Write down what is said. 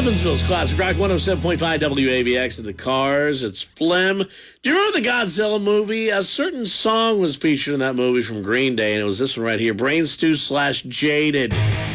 Evansville's Classic Rock 107.5 WABX in the cars. It's Phlegm. Do you remember the Godzilla movie? A certain song was featured in that movie from Green Day, and it was this one right here, Brain Stew / Jaded.